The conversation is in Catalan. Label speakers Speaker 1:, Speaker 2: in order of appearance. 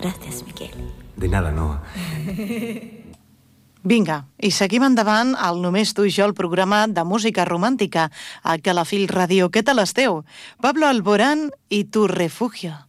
Speaker 1: Gràcies, Miquel.
Speaker 2: De nada, no.
Speaker 3: Vinga, i seguim endavant al Només tu i jo, el programa de música romàntica a Calafell Ràdio. Què tal esteu? Pablo Alborán i Tu refugio.